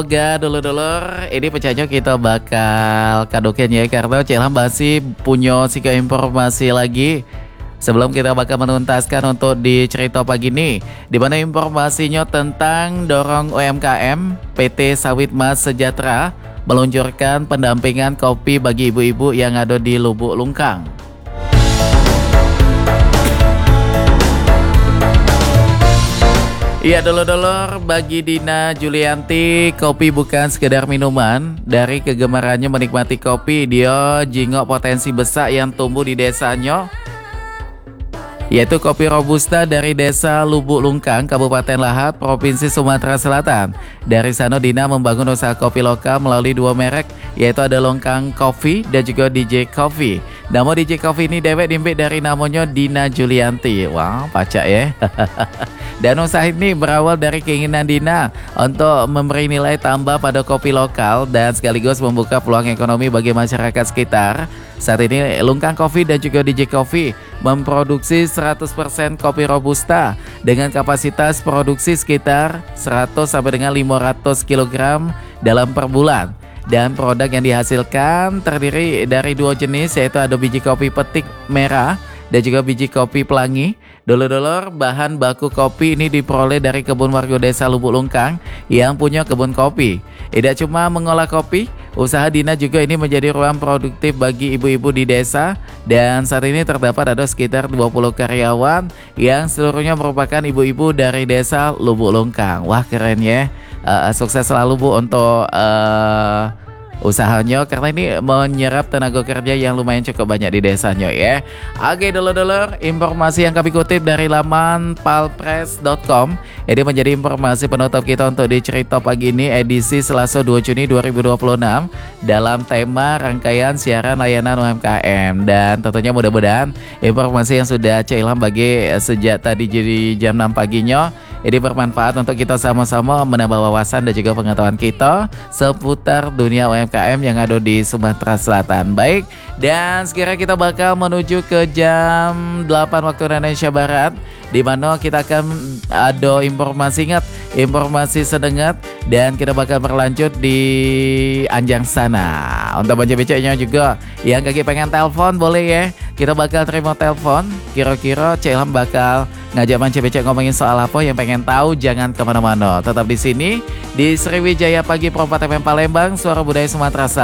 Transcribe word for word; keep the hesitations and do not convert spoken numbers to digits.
Oga dulur-dulur, ini pecahnya kita bakal kadokin ya karena Cila masih punya sika informasi lagi. Sebelum kita bakal menuntaskan untuk di cerita pagi ini, di mana informasinya tentang dorong U M K M, P T Sawit Mas Sejahtera meluncurkan pendampingan kopi bagi ibu-ibu yang ada di Lubuk Lungkang. Iya dulur-dulur, bagi Dina Julianti, kopi bukan sekedar minuman. Dari kegemarannya menikmati kopi, dia jingok potensi besar yang tumbuh di desanya, yaitu kopi Robusta dari desa Lubuk Lungkang, Kabupaten Lahat, Provinsi Sumatera Selatan. Dari sana Dina membangun usaha kopi lokal melalui dua merek, yaitu ada Longkang Coffee dan juga D J Coffee. Nama D J Coffee ini dewek dimbik dari namanya Dina Julianti. Wah, wow, pacak ya. Dan usaha ini berawal dari keinginan Dina untuk memberi nilai tambah pada kopi lokal dan sekaligus membuka peluang ekonomi bagi masyarakat sekitar. Saat ini Longkang Coffee dan juga D J Coffee memproduksi seratus persen kopi Robusta dengan kapasitas produksi sekitar seratus sampai dengan lima ratus kilogram dalam per bulan. Dan produk yang dihasilkan terdiri dari dua jenis, yaitu ada biji kopi petik merah dan juga biji kopi pelangi. Dulur-dulur, bahan baku kopi ini diperoleh dari kebun warga desa Lubuk Lungkang yang punya kebun kopi. Tidak cuma mengolah kopi, usaha Dina juga ini menjadi ruang produktif bagi ibu-ibu di desa. Dan saat ini terdapat ada sekitar dua puluh karyawan yang seluruhnya merupakan ibu-ibu dari desa Lubuk Lungkang. Wah, keren ya. Uh, sukses selalu Bu untuk uh, usahanya, karena ini menyerap tenaga kerja yang lumayan cukup banyak di desanya ya. Oke dulur-dulur, informasi yang kami kutip dari laman palpress dot com. Ini menjadi informasi penutup kita untuk di cerita pagi ini, edisi Selasa dua Juni dua ribu dua puluh enam, dalam tema rangkaian siaran layanan U M K M. Dan tentunya mudah-mudahan informasi yang sudah Cila bagi sejak tadi jadi jam enam paginya ini bermanfaat untuk kita sama-sama menambah wawasan dan juga pengetahuan kita seputar dunia U M K M yang ada di Sumatera Selatan. Baik, dan sekarang kita bakal menuju ke jam delapan waktu Indonesia Barat, di mana kita akan ada informasi, ingat, informasi sedengat, dan kita bakal berlanjut di Anjang sana. Untuk baca-bacanya juga yang kaki pengen telepon boleh ya, kita bakal terima telepon. Kira-kira Cila bakal ngajak baca-baca ngomongin soal apa, yang pengen tahu jangan kemana-mana, tetap di sini di Sriwijaya Pagi Pro empat F M Palembang, suara budaya Sumatera Selatan.